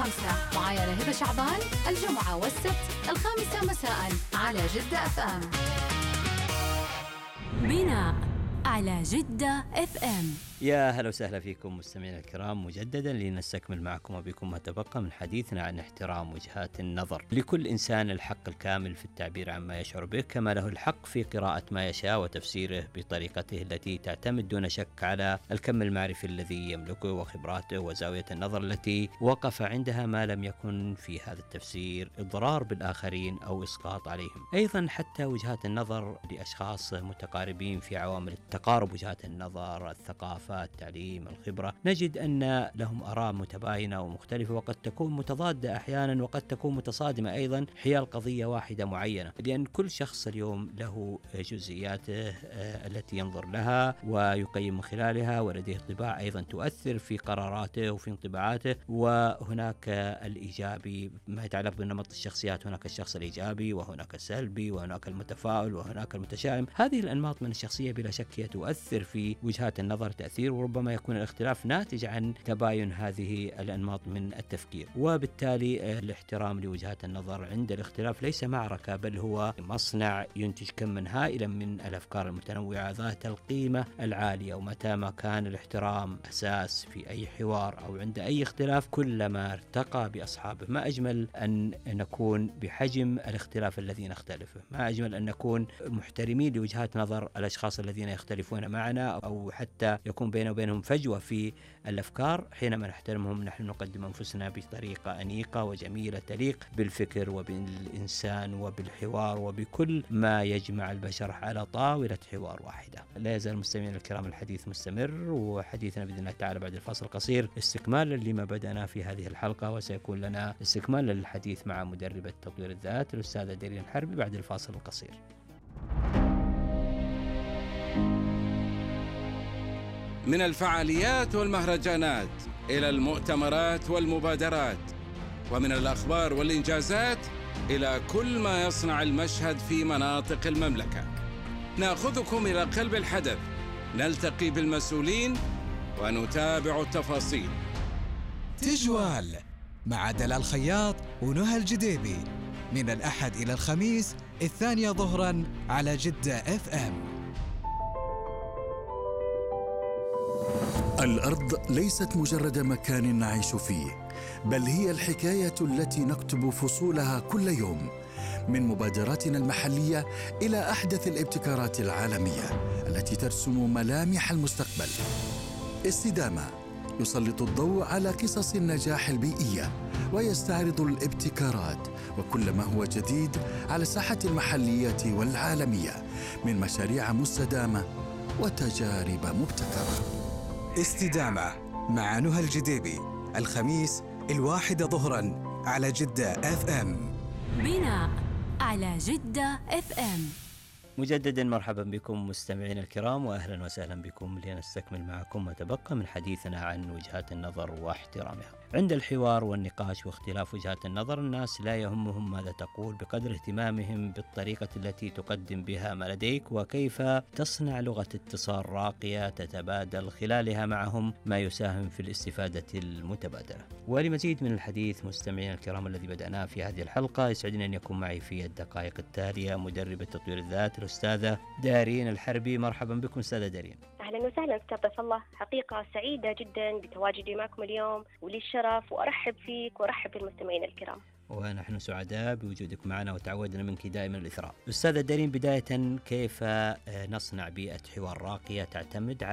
5 معايا أنا هبة شعبان، الجمعة والسبت 5 مساء على جدة FM. بناء على جدة FM. يا هلا وسهلا فيكم مستمعينا الكرام مجددا لنستكمل معكم وبكم ما تبقى من حديثنا عن احترام وجهات النظر. لكل إنسان الحق الكامل في التعبير عما يشعر به، كما له الحق في قراءة ما يشاء وتفسيره بطريقته التي تعتمد دون شك على الكم المعرفي الذي يملكه وخبراته وزاوية النظر التي وقف عندها، ما لم يكن في هذا التفسير إضرار بالآخرين أو إسقاط عليهم. أيضا حتى وجهات النظر لأشخاص متقاربين في عوامل تقارب وجهات النظر، الثقافة، التعليم، الخبرة، نجد أن لهم آراء متباينة ومختلفة، وقد تكون متضادة أحيانا وقد تكون متصادمة أيضا حيال قضية واحدة معينة، لأن كل شخص اليوم له جزئياته التي ينظر لها ويقيم من خلالها، ولديه طباع أيضا تؤثر في قراراته وفي انطباعاته. وهناك الإيجابي ما يتعلق بنمط الشخصيات، هناك الشخص الإيجابي وهناك السلبي وهناك المتفائل وهناك المتشائم. هذه الأنماط من الشخصية بلا شك هي تؤثر في وجهات النظر تأثير، وربما يكون الاختلاف ناتج عن تباين هذه الأنماط من التفكير. وبالتالي الاحترام لوجهات النظر عند الاختلاف ليس معركة، بل هو مصنع ينتج كما هائلا من الأفكار المتنوعة ذات القيمة العالية. ومتى ما كان الاحترام أساس في أي حوار أو عند أي اختلاف، كلما ارتقى بأصحابه. ما أجمل أن نكون بحجم الاختلاف الذي نختلفه، ما أجمل أن نكون محترمين لوجهات نظر الأشخاص الذين يختلفون معنا، أو حتى يكون بيننا وبينهم فجوة في الأفكار. حينما نحترمهم نحن نقدم أنفسنا بطريقة أنيقة وجميلة تليق بالفكر وبالإنسان وبالحوار وبكل ما يجمع البشر على طاولة حوار واحدة. لا يزال مستمعين الكرام الحديث مستمر، وحديثنا بإذن الله تعالى بعد الفاصل القصير استكمالا لما بدأنا في هذه الحلقة، وسيكون لنا استكمالا للحديث مع مدربة تطوير الذات الأستاذة دارين الحربي بعد الفاصل القصير. من الفعاليات والمهرجانات إلى المؤتمرات والمبادرات، ومن الأخبار والإنجازات إلى كل ما يصنع المشهد في مناطق المملكة، نأخذكم إلى قلب الحدث، نلتقي بالمسؤولين ونتابع التفاصيل. تجوال مع دلال الخياط ونهى الجديبي من الأحد إلى الخميس 2 ظهرا على جدة FM. الأرض ليست مجرد مكان نعيش فيه، بل هي الحكاية التي نكتب فصولها كل يوم، من مبادراتنا المحلية إلى أحدث الابتكارات العالمية التي ترسم ملامح المستقبل. استدامة يسلط الضوء على قصص النجاح البيئية ويستعرض الابتكارات وكل ما هو جديد على الساحة المحلية والعالمية من مشاريع مستدامة وتجارب مبتكرة. استدامة مع نهى الجديبي الخميس 1 ظهرا على جدة FM. بناء على جدة FM. مجددا مرحبا بكم مستمعين الكرام، وأهلا وسهلا بكم لنستكمل معكم ما تبقى من حديثنا عن وجهات النظر واحترامها. عند الحوار والنقاش واختلاف وجهات النظر، الناس لا يهمهم ماذا تقول بقدر اهتمامهم بالطريقة التي تقدم بها ما لديك، وكيف تصنع لغة اتصال راقية تتبادل خلالها معهم ما يساهم في الاستفادة المتبادلة. ولمزيد من الحديث مستمعين الكرام الذي بدأناه في هذه الحلقة، يسعدني أن يكون معي في الدقائق التالية مدربة تطوير الذات الأستاذة دارين الحربي. مرحبا بكم أستاذة دارين. أهلا وسهلا أستاذ طيف الله، حقيقة سعيدة جدا بتواجدي معكم اليوم، ولي الشرف وأرحب فيك وأرحب بالمستمعين الكرام. ونحن سعداء بوجودك معنا وتعودنا منك دائما الإثراء. أستاذة دارين، بداية كيف نصنع بيئة حوار راقية تعتمد على